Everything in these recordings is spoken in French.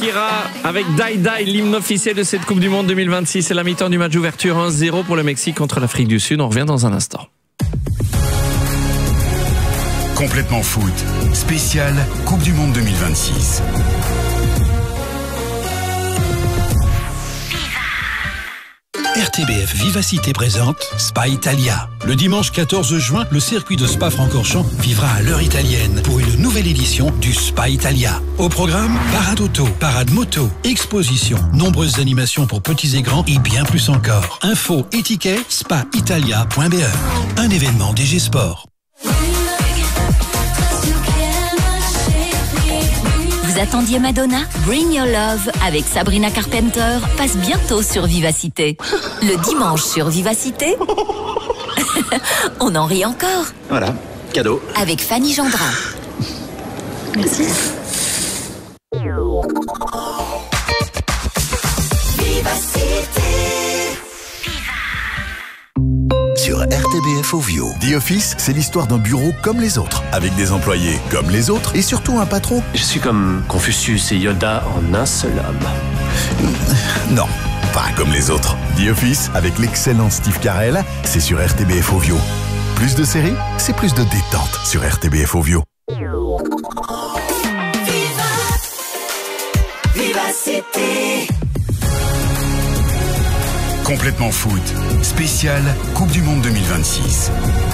Kira avec Die Die, l'hymne officiel de cette Coupe du Monde 2026. C'est la mi-temps du match d'ouverture 1-0 pour le Mexique contre l'Afrique du Sud. On revient dans un instant. Complètement foot, spécial Coupe du Monde 2026. RTBF Vivacité présente Spa Italia. Le dimanche 14 juin, le circuit de Spa-Francorchamps vivra à l'heure italienne pour une nouvelle édition du Spa Italia. Au programme, parade auto, parade moto, exposition, nombreuses animations pour petits et grands et bien plus encore. Info et tickets, spaitalia.be. Un événement DG Sport. Vous attendiez Madonna? Bring Your Love avec Sabrina Carpenter passe bientôt sur Vivacité. Le dimanche sur Vivacité, on en rit encore. Voilà, cadeau. Avec Fanny Gendrin. Merci. Sur RTBF Ovio. The Office, c'est l'histoire d'un bureau comme les autres, avec des employés comme les autres et surtout un patron. Je suis comme Confucius et Yoda en un seul homme. Non, pas comme les autres. The Office, avec l'excellent Steve Carell, c'est sur RTBF Ovio. Plus de séries, c'est plus de détente sur RTBF Ovio. Vivacité. Complètement foot, spécial Coupe du Monde 2026.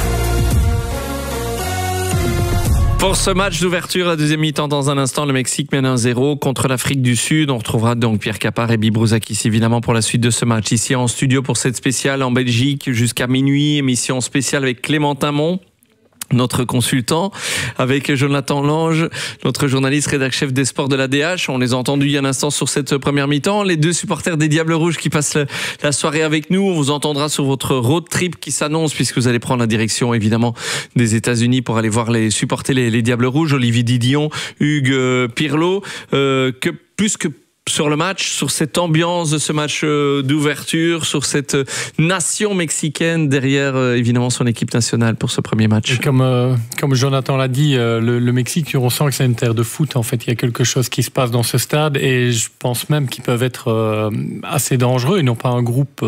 Pour ce match d'ouverture, la deuxième mi-temps dans un instant, le Mexique mène 1-0 contre l'Afrique du Sud. On retrouvera donc Pierre Capard et Bibrouzakis évidemment pour la suite de ce match. Ici en studio pour cette spéciale en Belgique jusqu'à minuit, émission spéciale avec Clémentin Mont, notre consultant, avec Jonathan Lange, notre journaliste rédac-chef des sports de l'ADH. On les a entendus il y a un instant sur cette première mi-temps. Les deux supporters des Diables Rouges qui passent la soirée avec nous. On vous entendra sur votre road trip qui s'annonce puisque vous allez prendre la direction évidemment des États-Unis pour aller voir supporter les Diables Rouges. Olivier Didion, Hugues Pirlo, que plus que sur le match, sur cette ambiance de ce match d'ouverture, sur cette nation mexicaine derrière évidemment son équipe nationale pour ce premier match. Et comme Jonathan l'a dit, le Mexique, on sent que c'est une terre de foot. En fait, il y a quelque chose qui se passe dans ce stade et je pense même qu'ils peuvent être assez dangereux. Ils n'ont pas un groupe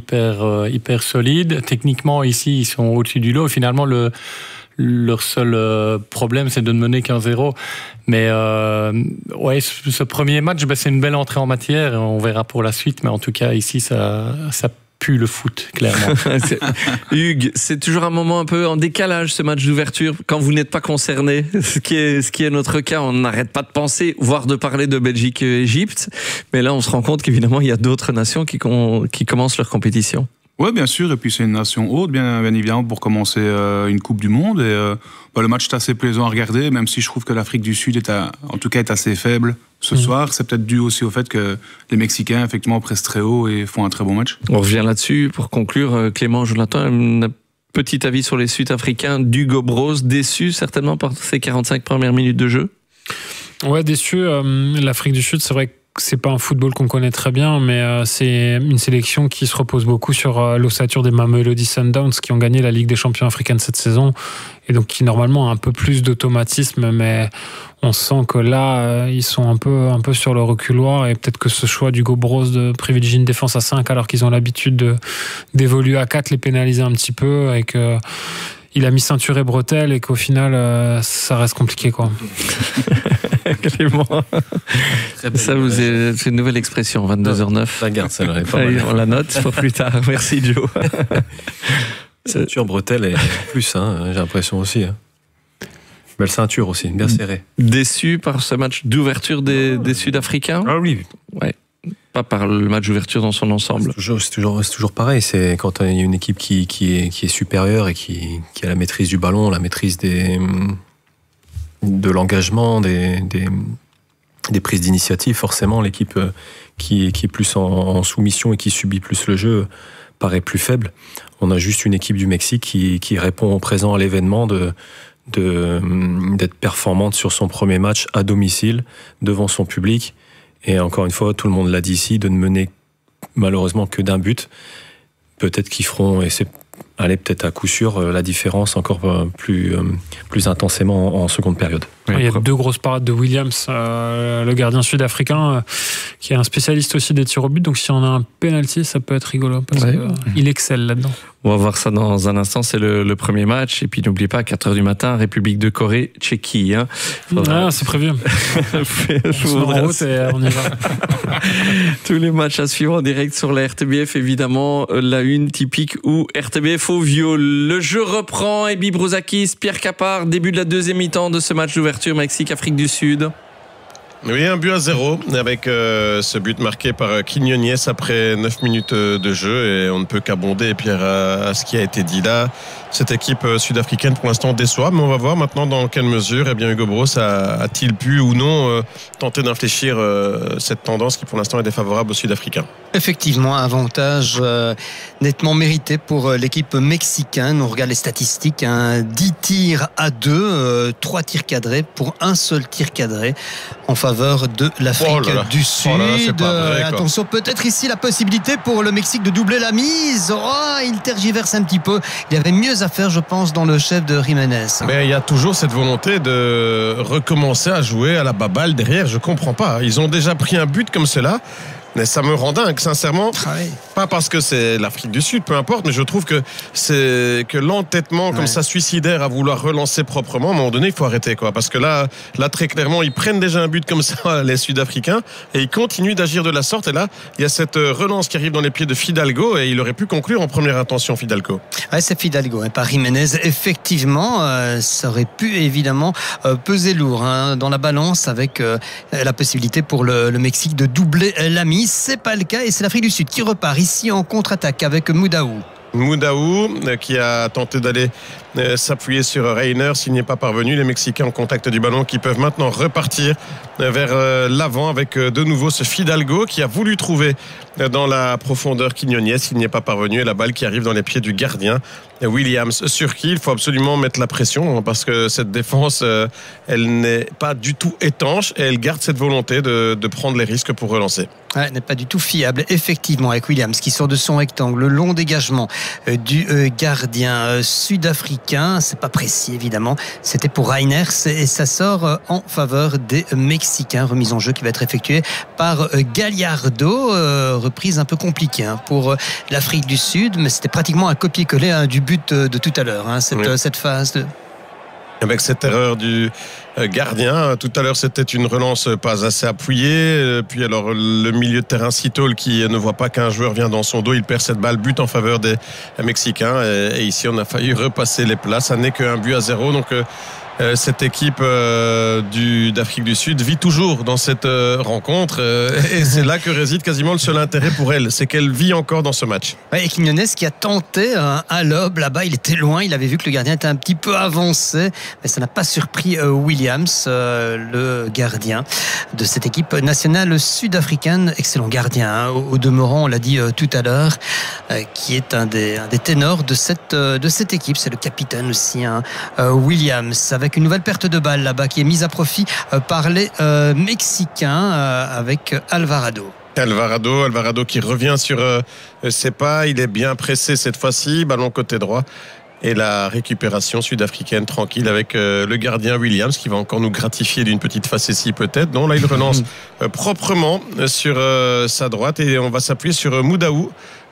hyper solide. Techniquement, ici, ils sont au-dessus du lot. Finalement, leur seul problème, c'est de ne mener qu'un 0. Mais ouais, ce premier match, c'est une belle entrée en matière. On verra pour la suite. Mais en tout cas, ici, ça pue le foot, clairement. Hugues, c'est toujours un moment un peu en décalage, ce match d'ouverture, quand vous n'êtes pas concerné. Ce qui est notre cas. On n'arrête pas de penser, voire de parler de Belgique et Égypte. Mais là, on se rend compte qu'évidemment, il y a d'autres nations qui commencent leur compétition. Oui, bien sûr, et puis c'est une nation haute, bien évidemment, pour commencer une Coupe du Monde. Et le match est assez plaisant à regarder, même si je trouve que l'Afrique du Sud est assez faible ce soir. C'est peut-être dû aussi au fait que les Mexicains, effectivement, pressent très haut et font un très bon match. On revient là-dessus. Pour conclure, Clément, Jonathan, un petit avis sur les Sud-Africains d'Hugo Broos, déçu certainement par ces 45 premières minutes de jeu? Ouais, déçu. L'Afrique du Sud, c'est vrai que c'est pas un football qu'on connaît très bien, mais c'est une sélection qui se repose beaucoup sur l'ossature des Mamelodi Sundowns qui ont gagné la Ligue des champions africaine cette saison et donc qui normalement a un peu plus d'automatisme, mais on sent que là ils sont un peu sur le reculoir et peut-être que ce choix d'Hugo Broos de privilégier une défense à 5 alors qu'ils ont l'habitude d'évoluer à 4 les pénaliser un petit peu et que il a mis ceinture et bretelles et qu'au final ça reste compliqué quoi. Clément. Ça c'est une nouvelle expression, 22h09. La garde, ça l'aurait pas mal. On la note pour plus tard. Merci Joe. Ceinture, bretelle et plus, j'ai l'impression aussi. Belle ceinture aussi, bien serrée. Déçu par ce match d'ouverture des Sud-Africains? Ah oui. Ouais. Pas par le match d'ouverture dans son ensemble. C'est toujours pareil. C'est quand il y a une équipe qui est supérieure et qui a la maîtrise du ballon, la maîtrise de l'engagement, des prises d'initiative, forcément l'équipe qui est plus en soumission et qui subit plus le jeu paraît plus faible. On a juste une équipe du Mexique qui répond au présent à l'événement d'être performante sur son premier match à domicile devant son public. Et encore une fois, tout le monde l'a dit ici, de ne mener malheureusement que d'un but. Peut-être qu'ils feront, et c'est allait peut-être à coup sûr la différence encore plus intensément en seconde période. Il y a 2 grosses parades de Williams, le gardien sud-africain, qui est un spécialiste aussi des tirs au but. Donc si on a un penalty, ça peut être rigolo parce qu'il excelle là-dedans. On va voir ça dans un instant, c'est le premier match. Et puis n'oublie pas, à 4h du matin, République de Corée, Tchéquie. Hein. C'est prévu. On y va. Tous les matchs à suivre en direct sur la RTBF, évidemment, la une typique ou RTBF au viol. Le jeu reprend, Ebi Brouzakis, Pierre Capard, début de la deuxième mi-temps de ce match d'ouverture Mexique-Afrique du Sud. Oui, 1-0 avec ce but marqué par Quiñones après 9 minutes de jeu, et on ne peut qu'abonder, Pierre, à ce qui a été dit là. Cette équipe sud-africaine pour l'instant déçoit, mais on va voir maintenant dans quelle mesure Hugo Broos a-t-il pu ou non tenter d'infléchir cette tendance qui pour l'instant est défavorable aux Sud-Africains. Effectivement, avantage nettement mérité pour l'équipe mexicaine. On regarde les statistiques, 10 tirs à 2, 3 tirs cadrés pour un seul tir cadré en faveur de l'Afrique du Sud. C'est pas vrai, attention, peut-être ici la possibilité pour le Mexique de doubler la mise. Il tergiverse un petit peu. Il y avait mieux à faire, je pense, dans le chef de Jiménez. Mais il y a toujours cette volonté de recommencer à jouer à la baballe derrière. Je comprends pas. Ils ont déjà pris un but comme cela. Mais ça me rend dingue, sincèrement. Pas parce que c'est l'Afrique du Sud, peu importe, mais je trouve que c'est que l'entêtement comme ça suicidaire à vouloir relancer proprement, à un moment donné, il faut arrêter, quoi. Parce que là, très clairement, ils prennent déjà un but comme ça, les Sud-Africains, et ils continuent d'agir de la sorte. Et là, il y a cette relance qui arrive dans les pieds de Fidalgo, et il aurait pu conclure en première intention, Fidalgo. C'est Fidalgo, pas Jiménez. Effectivement, ça aurait pu évidemment peser lourd dans la balance, avec la possibilité pour le Mexique de doubler la mise. C'est pas le cas, et c'est l'Afrique du Sud qui repart ici en contre-attaque avec Moudaou qui a tenté d'aller s'appuyer sur Reiner. S'il n'y est pas parvenu, les Mexicains en contact du ballon qui peuvent maintenant repartir vers l'avant avec de nouveau ce Fidalgo qui a voulu trouver dans la profondeur Quiñones. Il n'y est pas parvenu, et la balle qui arrive dans les pieds du gardien Williams, sur qui il faut absolument mettre la pression, parce que cette défense elle n'est pas du tout étanche, et elle garde cette volonté de prendre les risques pour relancer. Elle n'est pas du tout fiable, effectivement, avec Williams qui sort de son rectangle, le long dégagement du gardien sud-africain. C'est pas précis, évidemment, c'était pour Reiner, et ça sort en faveur des Mexicains. Remise en jeu qui va être effectuée par Gallardo, reprise un peu compliquée pour l'Afrique du Sud, mais c'était pratiquement un copier-coller du but de tout à l'heure, cette phase de... Avec cette erreur du gardien. Tout à l'heure, c'était une relance pas assez appuyée. Puis alors, le milieu de terrain, Citol, qui ne voit pas qu'un joueur vient dans son dos, il perd cette balle, but en faveur des Mexicains. Et ici, on a failli repasser les plats. Ça n'est qu'un but à 0. Donc, cette équipe d'Afrique du Sud vit toujours dans cette rencontre, et c'est là que réside quasiment le seul intérêt pour elle, c'est qu'elle vit encore dans ce match. Et Quiñones qui a tenté un lob là-bas, il était loin, il avait vu que le gardien était un petit peu avancé, mais ça n'a pas surpris Williams, le gardien de cette équipe nationale sud-africaine. Excellent gardien, au demeurant, on l'a dit tout à l'heure, qui est un des ténors de cette équipe. C'est le capitaine aussi, Williams, avec une nouvelle perte de balle là-bas qui est mise à profit par les Mexicains, avec Alvarado qui revient sur ses pas. Il est bien pressé cette fois-ci, ballon côté droit, et la récupération sud-africaine tranquille avec le gardien Williams qui va encore nous gratifier d'une petite facétie peut-être. Non, là il relance proprement sur sa droite, et on va s'appuyer sur Moudaou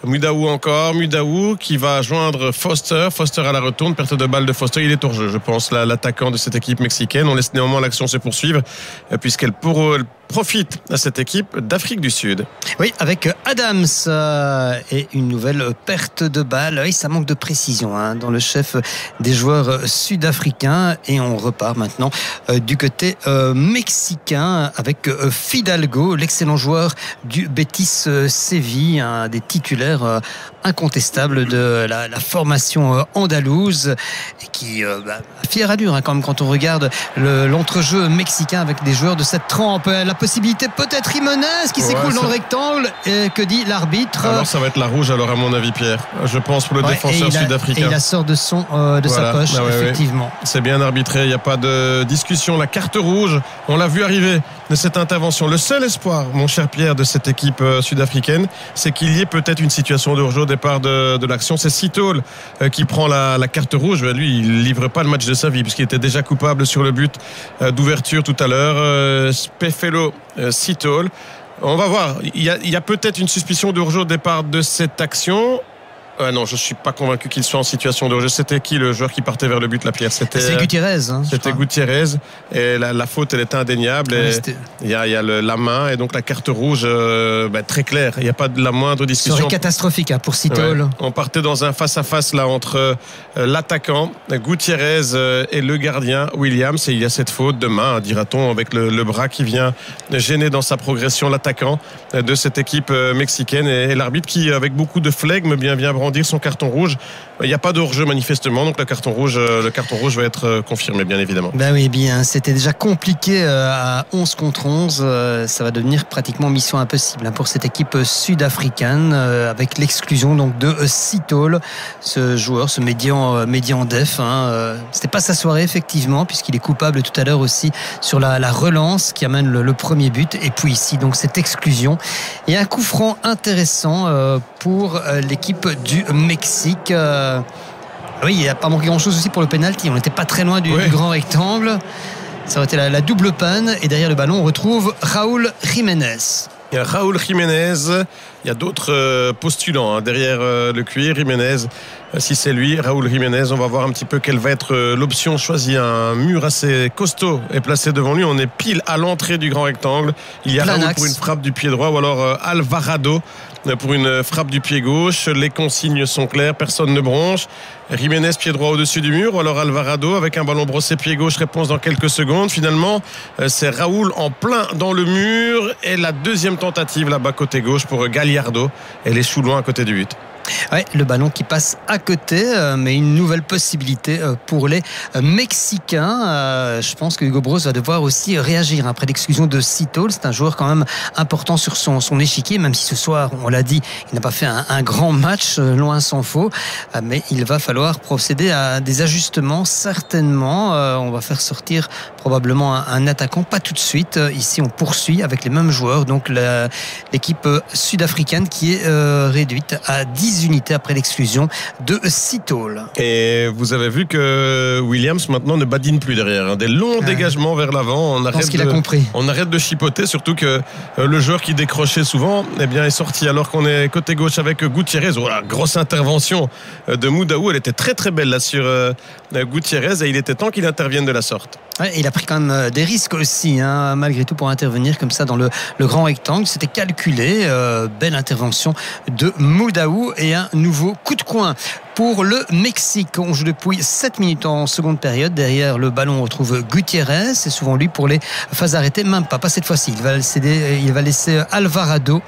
qui va joindre Foster à la retourne, perte de balle de Foster, il est hors jeu, je pense, l'attaquant de cette équipe mexicaine. On laisse néanmoins l'action se poursuivre, puisqu'elle profite à cette équipe d'Afrique du Sud. Oui, avec Adams et une nouvelle perte de balle. Oui, ça manque de précision dans le chef des joueurs sud-africains, et on repart maintenant du côté mexicain avec Fidalgo, l'excellent joueur du Betis Séville, un des titulaires incontestable de la formation andalouse, et qui a fière allure quand même quand on regarde l'entrejeu mexicain avec des joueurs de cette trempe. La possibilité peut-être Jiménez qui s'écoule dans le rectangle, et que dit l'arbitre? Alors ça va être la rouge, alors à mon avis, Pierre, je pense, pour le défenseur sud-africain. Et il la sort de sa poche, effectivement. C'est bien arbitré, il n'y a pas de discussion. La carte rouge, on l'a vu arriver de cette intervention. Le seul espoir, mon cher Pierre, de cette équipe sud-africaine, c'est qu'il y ait peut-être une situation de hors-jeu au départ de l'action. C'est Sitole qui prend la carte rouge. Lui, il livre pas le match de sa vie puisqu'il était déjà coupable sur le but d'ouverture tout à l'heure. Spefelo Sitole. On va voir. Il y a peut-être une suspicion de hors-jeu au départ de cette action. Non, je suis pas convaincu qu'il soit en situation de hors-jeu. C'était qui le joueur qui partait vers le but, la Pierre? C'est Gutiérrez. C'était Gutiérrez. Et la faute, elle est indéniable. Il y a la main et donc la carte rouge très claire. Il n'y a pas de la moindre discussion. Ce serait catastrophique pour Sitole. Ouais. On partait dans un face-à-face là entre l'attaquant Gutiérrez et le gardien Williams. Et il y a cette faute de main, dira-t-on, avec le bras qui vient gêner dans sa progression l'attaquant de cette équipe mexicaine. Et l'arbitre qui, avec beaucoup de flegme, vient brandir son carton rouge. Il n'y a pas de hors-jeu manifestement, donc le carton rouge va être confirmé, bien évidemment. Ben oui, bien, c'était déjà compliqué à 11 contre 11. Ça va devenir pratiquement mission impossible pour cette équipe sud-africaine, avec l'exclusion donc de Sitole, ce joueur, ce médian def. C'était pas sa soirée effectivement, puisqu'il est coupable tout à l'heure aussi sur la relance qui amène le premier but. Et puis ici, donc cette exclusion et un coup franc intéressant pour l'équipe du Mexique. Oui, il n'y a pas manqué grand-chose aussi pour le penalty. On n'était pas très loin du grand rectangle. Ça aurait été la double panne. Et derrière le ballon, on retrouve Raúl Jiménez. Il y a Raúl Jiménez. Il y a d'autres postulants derrière le cuir. Jiménez, si c'est lui, Raúl Jiménez, on va voir un petit peu quelle va être l'option choisie. Un mur assez costaud est placé devant lui. On est pile à l'entrée du grand rectangle. Il y a Raúl pour une frappe du pied droit ou alors Alvarado pour une frappe du pied gauche. Les consignes sont claires, personne ne bronche. Jiménez pied droit au-dessus du mur ou alors Alvarado avec un ballon brossé pied gauche, réponse dans quelques secondes. Finalement, c'est Raúl en plein dans le mur et la deuxième tentative là-bas côté gauche pour Gallardo. Elle échoue loin à côté du but. Ouais, le ballon qui passe à côté, mais une nouvelle possibilité pour les Mexicains. Je pense que Hugo Broos va devoir aussi réagir après l'exclusion de Sitole. C'est un joueur quand même important sur son échiquier, même si ce soir, on l'a dit, il n'a pas fait un grand match, loin s'en faut. Mais il va falloir procéder à des ajustements, certainement. On va faire sortir probablement un attaquant, pas tout de suite. Ici, on poursuit avec les mêmes joueurs. Donc l'équipe sud-africaine qui est réduite à 10 unités après l'exclusion de Sitole. Et vous avez vu que Williams maintenant ne badine plus derrière. Des longs dégagements vers l'avant. On arrête de chipoter, surtout que le joueur qui décrochait souvent est sorti alors qu'on est côté gauche avec Gutiérrez. Voilà, grosse intervention de Moudaou. Elle était très très belle là sur Gutiérrez et il était temps qu'il intervienne de la sorte. Ouais, il a pris quand même des risques aussi, malgré tout, pour intervenir comme ça dans le grand rectangle. C'était calculé. Belle intervention de Moudaou et un nouveau coup de coin pour le Mexique. On joue depuis 7 minutes en seconde période. Derrière le ballon, on retrouve Gutiérrez. C'est souvent lui pour les phases arrêtées. Même pas cette fois-ci. Il va laisser Alvarado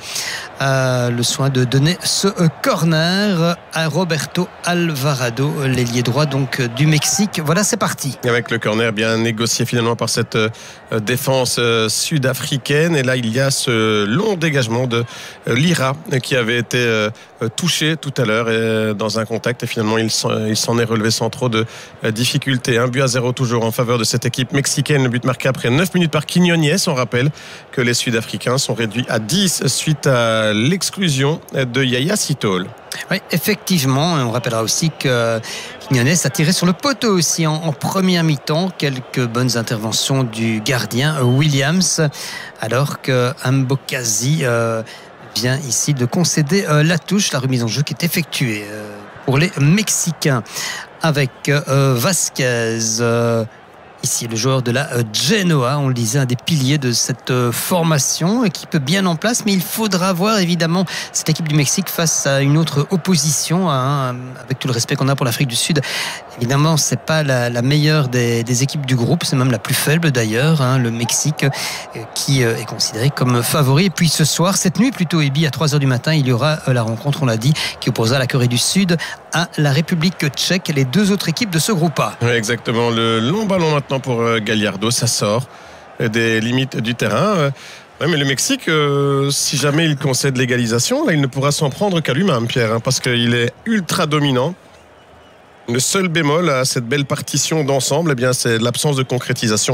le soin de donner ce corner à Roberto Alvarado, l'ailier droit donc du Mexique. Voilà, c'est parti. Avec le corner bien négocié finalement par cette défense sud-africaine. Et là, il y a ce long dégagement de Lira qui avait été touché tout à l'heure dans un contact. Et finalement, il s'en est relevé sans trop de difficultés. 1-0 toujours en faveur de cette équipe mexicaine. Le but marqué après 9 minutes par Quiñones. On rappelle que les Sud-Africains sont réduits à 10 suite à l'exclusion de Yaya Sitole. Oui, effectivement. On rappellera aussi que Quiñones a tiré sur le poteau aussi en première mi-temps. Quelques bonnes interventions du gardien Williams, alors que Mbokazi vient ici de concéder la touche. La remise en jeu qui est effectuée pour les Mexicains avec Vasquez. Ici, le joueur de la Genoa, on le disait, un des piliers de cette formation, équipe bien en place, mais il faudra voir évidemment cette équipe du Mexique face à une autre opposition, avec tout le respect qu'on a pour l'Afrique du Sud. Évidemment, c'est pas la meilleure des équipes du groupe, c'est même la plus faible d'ailleurs, le Mexique qui est considéré comme favori. Et puis ce soir, cette nuit plutôt, Ebi, à 3h du matin, il y aura la rencontre, on l'a dit, qui opposera la Corée du Sud à la République tchèque, les deux autres équipes de ce groupe A. Oui, exactement, le long ballon maintenant pour Gallardo, ça sort des limites du terrain. Ouais, mais le Mexique, si jamais il concède l'égalisation, là, il ne pourra s'en prendre qu'à lui-même, Pierre, parce qu'il est ultra dominant. Le seul bémol à cette belle partition d'ensemble, c'est l'absence de concrétisation.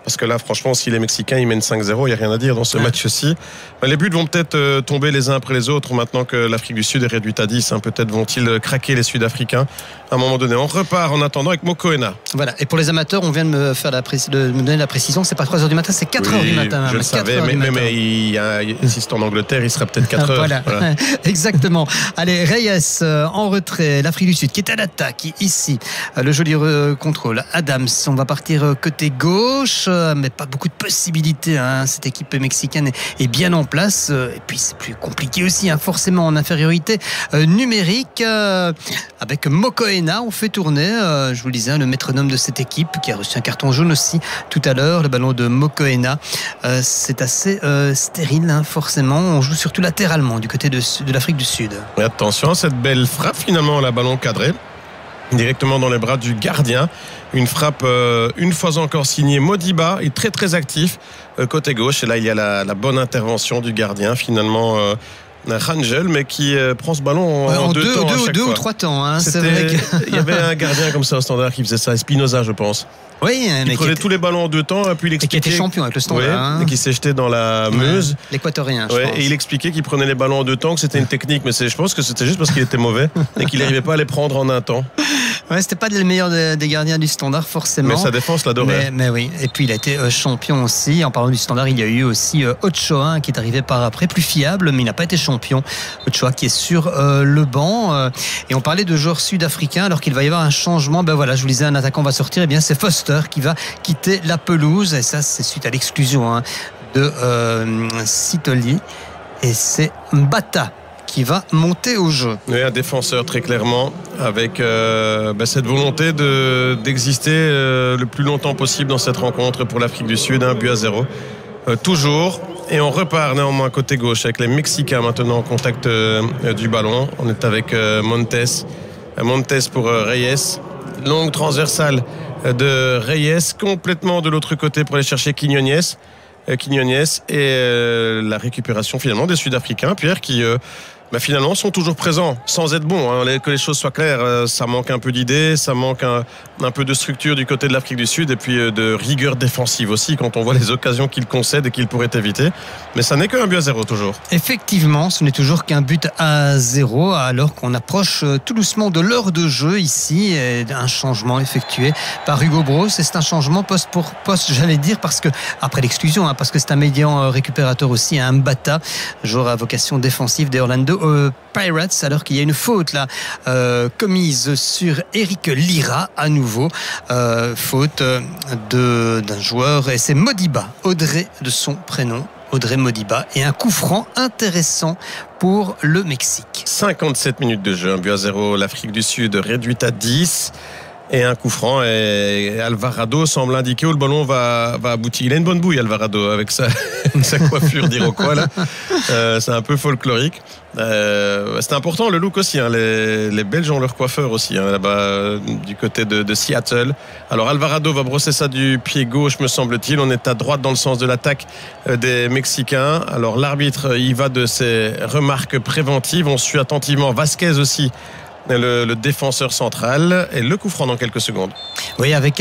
Parce que là, franchement, si les Mexicains ils mènent 5-0, il n'y a rien à dire dans ce match-ci. Les buts vont peut-être tomber les uns après les autres maintenant que l'Afrique du Sud est réduite à 10. Peut-être vont-ils craquer les Sud-Africains à un moment donné. On repart en attendant avec Mokoena. Voilà. Et pour les amateurs, on vient de me donner la précision. C'est pas 3h du matin, c'est 4h du matin. Je le savais, mais si c'est en Angleterre, il sera peut-être 4h. Voilà. Exactement. Allez, Reyes en retrait. L'Afrique du Sud qui est à l'attaque ici. Le joli contrôle. Adams, on va partir côté gauche. Mais pas beaucoup de possibilités. Cette équipe mexicaine est bien en place. Et puis c'est plus compliqué aussi, forcément en infériorité numérique. Avec Mokoena, on fait tourner, je vous le disais, le métronome de cette équipe qui a reçu un carton jaune aussi tout à l'heure. Le ballon de Mokoena, c'est assez stérile, forcément. On joue surtout latéralement du côté de l'Afrique du Sud. Et attention, cette belle frappe finalement, la ballon cadré directement dans les bras du gardien. Une frappe, une fois encore signée Modiba, il est très très actif côté gauche. Et là, il y a la bonne intervention du gardien finalement. Rangel, mais qui prend ce ballon en deux temps à chaque deux fois. ou trois temps. C'est vrai Il y avait un gardien comme ça au Standard qui faisait ça, Espinoza, je pense. Oui, il prenait tous les ballons en 2 temps, puis il expliquait. Et qui était champion avec le Standard. Et qui s'est jeté dans la Meuse. L'Équatorien, je pense. Et il expliquait qu'il prenait les ballons en 2 temps, que c'était une technique, mais je pense que c'était juste parce qu'il était mauvais et qu'il n'arrivait pas à les prendre en un temps. Ouais, c'était pas le meilleur des gardiens du Standard, forcément. Mais sa défense l'adorait. Mais oui. Et puis il a été champion aussi. En parlant du Standard, il y a eu aussi Ochoa qui est arrivé par après, plus fiable, mais il n'a pas été champion. Ochoa qui est sur le banc. Et on parlait de joueurs sud-africains alors qu'il va y avoir un changement. Ben voilà, je vous disais, un attaquant va sortir. Et bien c'est Foster qui va quitter la pelouse. Et ça, c'est suite à l'exclusion de Sitoli. Et c'est Mbata qui va monter au jeu. Oui, un défenseur très clairement avec cette volonté d'exister le plus longtemps possible dans cette rencontre pour l'Afrique du Sud, 1-0. Toujours. Et on repart néanmoins côté gauche avec les Mexicains maintenant en contact du ballon. On est avec Montes. Montes pour Reyes. Longue transversale de Reyes complètement de l'autre côté pour aller chercher Quiñones et la récupération finalement des Sud-Africains, Pierre, qui finalement sont toujours présents sans être bons, que les choses soient claires. Ça manque un peu d'idées, ça manque un peu de structure du côté de l'Afrique du Sud et puis de rigueur défensive aussi quand on voit les occasions qu'ils concèdent et qu'ils pourraient éviter, mais ça n'est qu'un but à 0 toujours. Effectivement, ce n'est toujours qu'un but à 0 alors qu'on approche tout doucement de l'heure de jeu ici, et un changement effectué par Hugo Broos. Et c'est un changement poste pour poste, j'allais dire, parce que après l'exclusion, parce que c'est un médian récupérateur aussi, un Mbata, joueur à vocation défensive des Orlando Pirates, alors qu'il y a une faute là commise sur Eric Lira à nouveau, faute d'un joueur, et c'est Modiba, Audrey de son prénom, Audrey Modiba, et un coup franc intéressant pour le Mexique. 57 minutes de jeu, 1-0, l'Afrique du Sud réduite à 10. Et un coup franc, et Alvarado semble indiquer où le ballon va aboutir. Il a une bonne bouille, Alvarado, avec sa coiffure d'Iroquois là. C'est un peu folklorique. C'est important le look aussi. Les Belges ont leur coiffeur aussi là-bas du côté de Seattle. Alors Alvarado va brosser ça du pied gauche, me semble-t-il. On est à droite dans le sens de l'attaque des Mexicains. Alors l'arbitre y va de ses remarques préventives. On suit attentivement Vasquez aussi, le défenseur central, et le coup franc dans quelques secondes. Oui, avec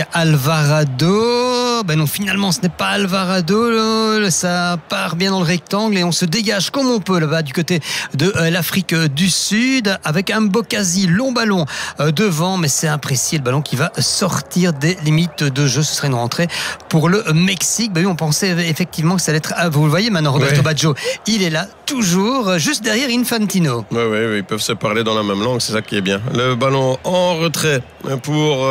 Alvarado. Ben non, finalement ce n'est pas Alvarado, ça part bien dans le rectangle et on se dégage comme on peut là-bas du côté de l'Afrique du Sud avec un Mbokasi, long ballon devant, mais c'est imprécis, le ballon qui va sortir des limites de jeu. Ce serait une rentrée pour le Mexique. Ben oui, on pensait effectivement que ça allait être, vous le voyez maintenant, Roberto Baggio, il est là toujours juste derrière Infantino. Oui, ils peuvent se parler dans la même langue, c'est ça qui est bien. Le ballon en retrait pour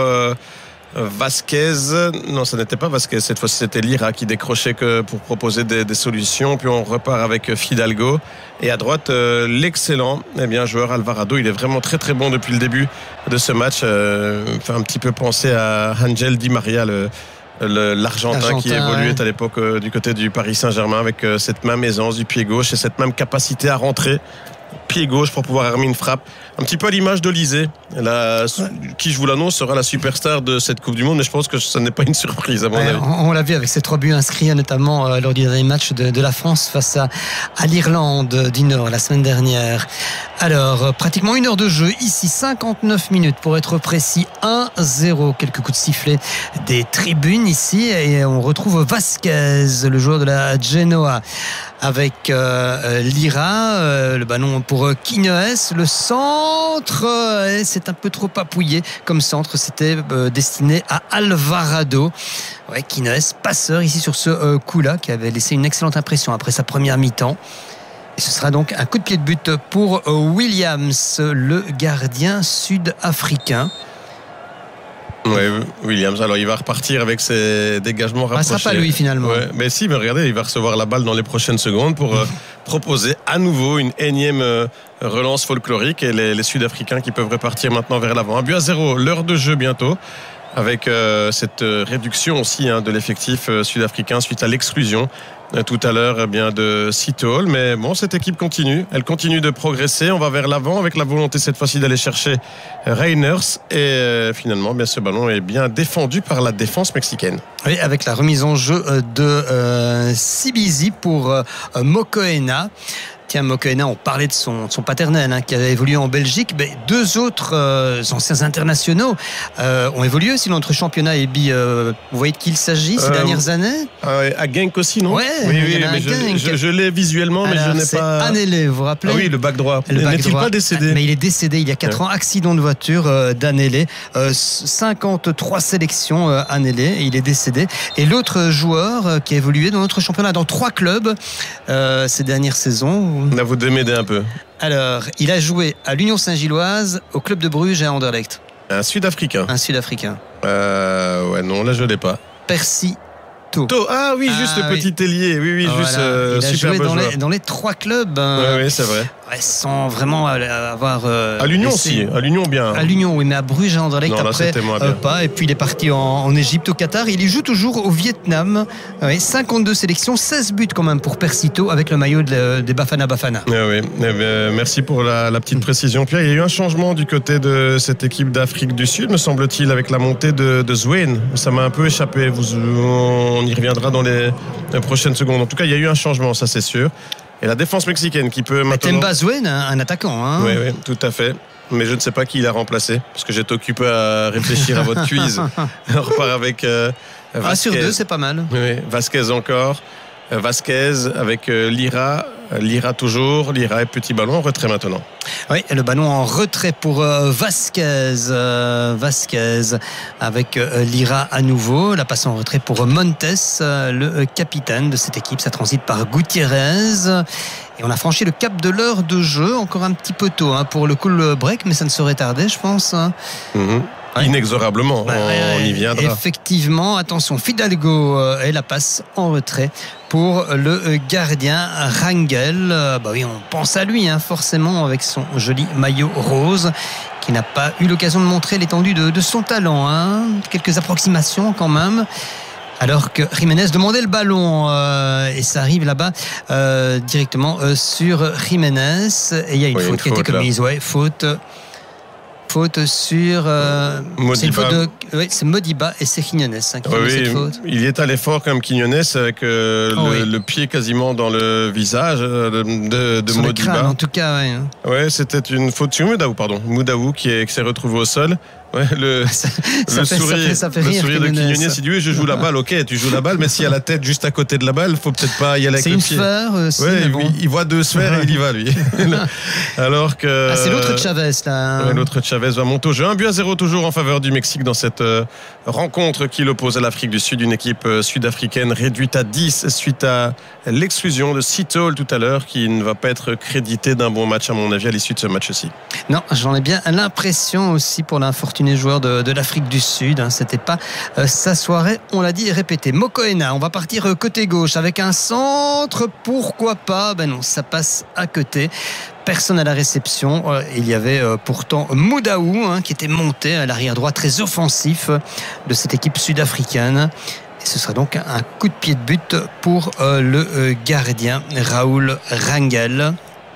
Vasquez. Non, ça n'était pas Vasquez, cette fois-ci c'était Lira qui décrochait pour proposer des solutions. Puis on repart avec Fidalgo, et à droite l'excellent joueur Alvarado. Il est vraiment très très bon depuis le début de ce match. Fait un petit peu penser à Angel Di Maria, l'Argentin qui évoluait à l'époque du côté du Paris Saint-Germain, avec cette même aisance du pied gauche et cette même capacité à rentrer pied gauche pour pouvoir armer une frappe. Un petit peu à l'image d'Olysée, qui, je vous l'annonce, sera la superstar de cette Coupe du Monde, mais je pense que ce n'est pas une surprise à mon avis. On l'a vu avec ses 3 buts inscrits, notamment lors du dernier match de la France face à l'Irlande du Nord la semaine dernière. Alors, pratiquement 1 heure de jeu, ici 59 minutes pour être précis, 1-0, quelques coups de sifflet des tribunes ici, et on retrouve Vasquez, le joueur de la Genoa, avec Lira, le ballon pour Quinones, le centre, c'est un peu trop appuyé comme centre, c'était destiné à Alvarado. Ouais, Quinones, passeur ici sur ce coup-là, qui avait laissé une excellente impression après sa première mi-temps. Et ce sera donc un coup de pied de but pour Williams, le gardien sud-africain. Oui, Williams, alors il va repartir avec ses dégagements rapprochés. Ce sera pas lui finalement. Ouais, mais si, mais regardez, il va recevoir la balle dans les prochaines secondes pour proposer à nouveau une énième relance folklorique, et les Sud-Africains qui peuvent repartir maintenant vers l'avant. 1-0, l'heure de jeu bientôt, avec cette réduction aussi de l'effectif sud-africain suite à l'exclusion tout à l'heure de Sitol. Mais bon, cette équipe continue, elle continue de progresser, on va vers l'avant avec la volonté cette fois-ci d'aller chercher Reiners, et finalement ce ballon est bien défendu par la défense mexicaine. Oui, avec la remise en jeu de Sibizi pour Mokoena. Tiens, Mokoena, on parlait de son paternel qui avait évolué en Belgique, mais 2 autres anciens internationaux ont évolué aussi dans notre championnat. Et vous voyez de qui il s'agit ces dernières années? À Genk aussi, non? Oui, mais je l'ai visuellement, mais je n'ai pas... Anele, vous vous rappelez? Ah oui, le back droit. N'est-il pas décédé? Mais il est décédé il y a 4 ans, accident de voiture d'Anele, 53 sélections Anele, et il est décédé. Et l'autre joueur qui a évolué dans notre championnat dans 3 clubs ces dernières saisons. À vous de m'aider un peu. Alors, il a joué à l'Union Saint-Gilloise, au club de Bruges et à Anderlecht. Un Sud-Africain. Ouais, non, là je l'ai pas. Percy. Ah oui, juste le petit ailier. Oui, juste il a superbe joué dans les 3 clubs. Oui, c'est vrai. Sans vraiment avoir. À l'Union aussi. À l'Union bien. À l'Union, oui, mais à Bruges et à Anderlecht après pas. Et puis il est parti en Égypte, au Qatar. Il y joue toujours au Vietnam. 52 sélections, 16 buts quand même pour Persito avec le maillot des Bafana Bafana. Merci pour la petite précision, Pierre. Il y a eu un changement du côté de cette équipe d'Afrique du Sud, me semble-t-il, avec la montée de Zouane. Ça m'a un peu échappé. On y reviendra dans les prochaines secondes. En tout cas, il y a eu un changement, ça c'est sûr. Et la défense mexicaine qui peut maintenant... Temba Zouane, un attaquant. Oui, tout à fait. Mais je ne sais pas qui l'a remplacé, parce que j'étais occupé à réfléchir à votre quiz. On repart avec Vasquez. Sur 2, c'est pas mal. Oui, Vasquez encore. Vasquez avec Lira toujours, Lira et petit ballon en retrait maintenant. Oui, le ballon en retrait pour Vasquez avec Lira à nouveau, la passe en retrait pour Montes, le capitaine de cette équipe. Ça transite par Gutiérrez et on a franchi le cap de l'heure de jeu, encore un petit peu tôt pour le cool break, mais ça ne saurait tarder, je pense. Inexorablement, on y viendra. Effectivement, attention, Fidalgo et la passe en retrait pour le gardien Rangel. On pense à lui forcément avec son joli maillot rose, qui n'a pas eu l'occasion de montrer l'étendue de son talent. Quelques approximations quand même. Alors que Jiménez demandait le ballon et ça arrive là-bas directement sur Jiménez. Et il y a une faute qui a été commise. Faute sur Modiba. C'est Modiba et c'est Quiñones qui a fait cette faute. Il y est allé fort comme Quiñones avec le pied quasiment dans le visage de sur Modiba. Le crâne, en tout cas, c'était une faute sur Moudaou qui s'est retrouvé au sol. Le sourire de Quiñones, il dit oui, je joue la balle, ok, tu joues la balle, mais s'il y a la tête juste à côté de la balle, faut peut-être pas y aller avec le pied. C'est une sphère aussi. Il voit 2 sphères et il y va lui. Alors que c'est l'autre Chavez là. L'autre Chavez va monter au jeu. 1-0 toujours en faveur du Mexique dans cette rencontre qui l'oppose à l'Afrique du Sud, une équipe sud-africaine réduite à 10 suite à l'exclusion de Sitol tout à l'heure, qui ne va pas être crédité d'un bon match à mon avis à l'issue de ce match-ci. Non, j'en ai bien l'impression aussi pour l'infortuné joueur de l'Afrique du Sud. C'était pas sa soirée, on l'a dit et répété. Mokoena, on va partir côté gauche avec un centre, pourquoi pas? Non, ça passe à côté. Personne à la réception. Il y avait pourtant Moudaou qui était monté à l'arrière droit, très offensif de cette équipe sud-africaine. Et ce sera donc un coup de pied de but pour le gardien Raoul Rangel.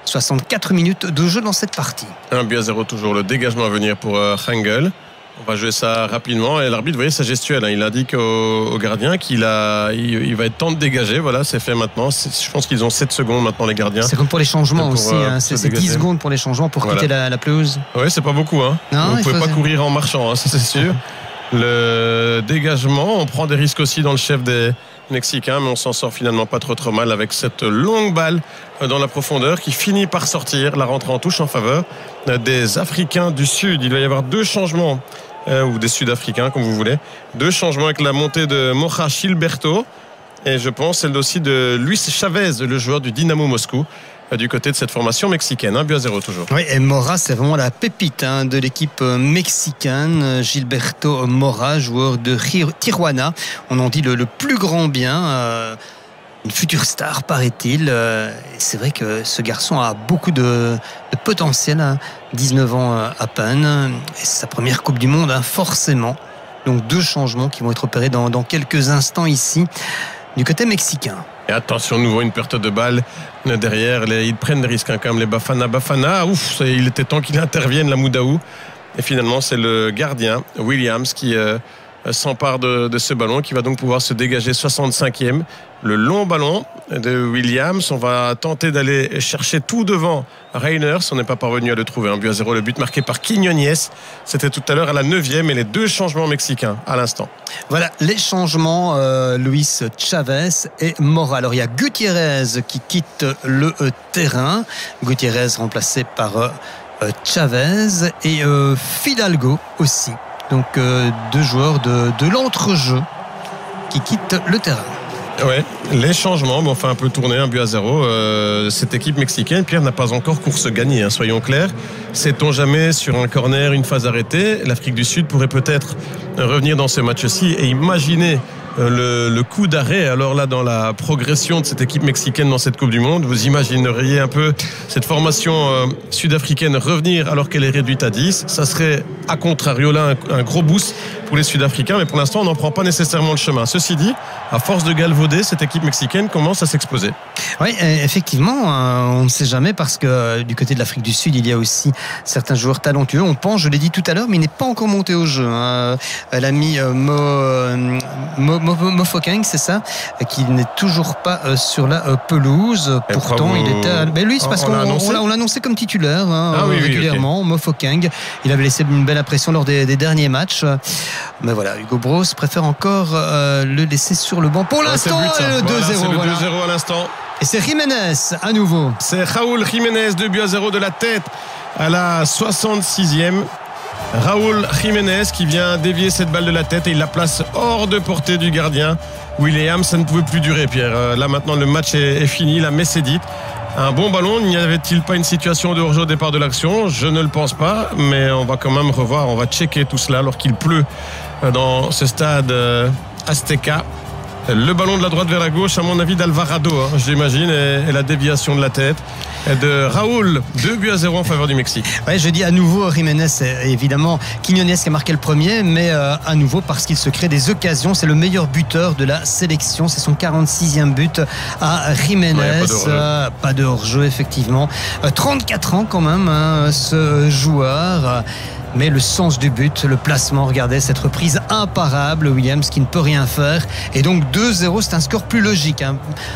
64 minutes de jeu dans cette partie. 1-0 toujours, le dégagement à venir pour Hangel. On va jouer ça rapidement et l'arbitre, vous voyez sa gestuelle, il indique au gardien il va être temps de dégager. Voilà, c'est fait maintenant. Je pense qu'ils ont 7 secondes maintenant, les gardiens. C'est comme pour les changements aussi, c'est 10 secondes pour les changements pour quitter la pelouse. Oui, c'est pas beaucoup. Non, vous ne pouvez pas courir en marchant, ça c'est sûr. Le dégagement, on prend des risques aussi dans le chef des Mexicains, mais on s'en sort finalement pas trop mal avec cette longue balle dans la profondeur qui finit par sortir. La rentrée en touche en faveur des Africains du Sud. Il va y avoir 2 changements, ou des Sud-Africains comme vous voulez. 2 changements avec la montée de Moja Gilberto et je pense celle aussi de Luis Chavez, le joueur du Dynamo Moscou, du côté de cette formation mexicaine. 1-0 toujours. Oui, et Mora, c'est vraiment la pépite de l'équipe mexicaine. Gilberto Mora, joueur de Tijuana. On en dit le plus grand bien. Une future star, paraît-il. C'est vrai que ce garçon a beaucoup de potentiel. 19 ans à peine. Et c'est sa première Coupe du Monde, forcément. Donc 2 changements qui vont être opérés dans quelques instants ici, du côté mexicain. Et attention, nouveau une perte de balle derrière. Ils prennent des risques quand même, les Bafana. Ouf, il était temps qu'il intervienne, la Moudaou. Et finalement, c'est le gardien, Williams, qui s'empare de ce ballon, qui va donc pouvoir se dégager 65e. Le long ballon de Williams, on va tenter d'aller chercher tout devant Reiners. On n'est pas parvenu à le trouver. 1-0, le but marqué par Quiñones. C'était tout à l'heure à la 9e et les 2 changements mexicains à l'instant. Voilà les changements, Luis Chavez et Mora. Alors il y a Gutiérrez qui quitte le terrain. Gutiérrez remplacé par Chavez et Fidalgo aussi. Donc 2 joueurs de l'entrejeu qui quittent le terrain. Ouais, les changements, on fait un peu tourner 1-0. Cette équipe mexicaine, Pierre, n'a pas encore course gagnée, soyons clairs. Sait-on jamais sur un corner, une phase arrêtée, l'Afrique du Sud pourrait peut-être revenir dans ce match-ci et imaginer le coup d'arrêt. Alors là, dans la progression de cette équipe mexicaine dans cette Coupe du Monde, vous imagineriez un peu cette formation sud-africaine revenir alors qu'elle est réduite à 10. Ça serait à contrario là un gros boost pour les Sud-Africains, mais pour l'instant on n'en prend pas nécessairement le chemin. Ceci dit, à force de galvauder, cette équipe mexicaine commence à s'exposer. Oui, effectivement, on ne sait jamais parce que du côté de l'Afrique du Sud, il y a aussi certains joueurs talentueux. On pense, je l'ai dit tout à l'heure, mais il n'est pas encore monté au jeu. L'ami Mofokeng, c'est ça, qui n'est toujours pas sur la pelouse. Pourtant, il était. Mais lui, c'est parce qu'on l'a annoncé comme titulaire régulièrement. Okay. Mofokeng, il avait laissé une belle impression lors des derniers matchs. Mais voilà, Hugo Broos préfère encore le laisser sur le banc. Pour l'instant, le 2-0. C'est le 2-0 à l'instant. Et c'est Jiménez à nouveau. C'est Raúl Jiménez, 2-0 de la tête à la 66e. Raúl Jiménez qui vient dévier cette balle de la tête et il la place hors de portée du gardien Williams. Ça ne pouvait plus durer, Pierre. Là maintenant le match est fini, la messe est dite. Un bon ballon, n'y avait-il pas une situation de hors-jeu au départ de l'action? Je ne le pense pas, mais on va quand même revoir, on va checker tout cela alors qu'il pleut dans ce stade Azteca. Le ballon de la droite vers la gauche, à mon avis d'Alvarado, j'imagine, et la déviation de la tête de Raúl. 2-0 en faveur du Mexique. Ouais, je dis à nouveau Jiménez, évidemment Quiñones qui a marqué le premier, mais à nouveau parce qu'il se crée des occasions. C'est le meilleur buteur de la sélection, c'est son 46e but à Jiménez. Ouais, pas de hors-jeu, effectivement. 34 ans quand même, ce joueur. Mais le sens du but, le placement, regardez cette reprise imparable, Williams qui ne peut rien faire. Et donc 2-0, c'est un score plus logique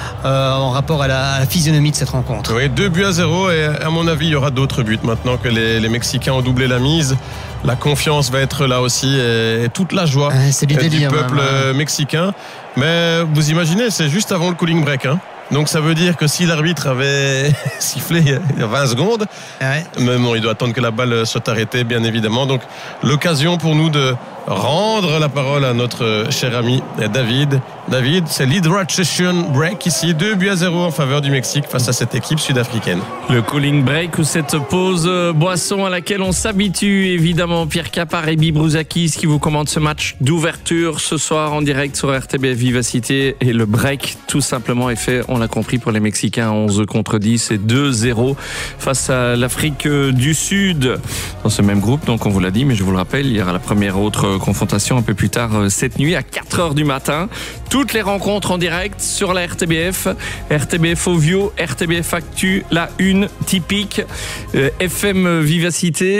en rapport à la physionomie de cette rencontre. Oui, 2-0 et à mon avis, il y aura d'autres buts maintenant que les Mexicains ont doublé la mise. La confiance va être là aussi et toute la joie du peuple mexicain. Mais vous imaginez, c'est juste avant le cooling break. Donc ça veut dire que si l'arbitre avait sifflé il y a 20 secondes, mais non, il doit attendre que la balle soit arrêtée, bien évidemment. Donc l'occasion pour nous de rendre la parole à notre cher ami David. David, c'est l'hydration break ici, 2-0 en faveur du Mexique face à cette équipe sud-africaine. Le cooling break ou cette pause boisson à laquelle on s'habitue, évidemment. Pierre Capard et Bibi Brouzakis qui vous commandent ce match d'ouverture ce soir en direct sur RTBF Vivacité. Et le break, tout simplement, est fait, on l'a compris, pour les Mexicains, 11 contre 10 et 2-0 face à l'Afrique du Sud. Dans ce même groupe, donc on vous l'a dit, mais je vous le rappelle, il y aura la première autre confrontation un peu plus tard cette nuit à 4h du matin. Toutes les rencontres en direct sur la RTBF, RTBF Ovio, RTBF Actu, la Une, Typique, FM Vivacité.